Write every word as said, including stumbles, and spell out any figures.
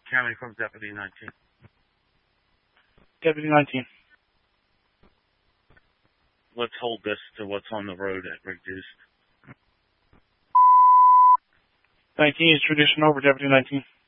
County from Deputy nineteen. Deputy nineteen. Let's hold this to what's on the road at reduced. nineteen is tradition over, Deputy nineteen.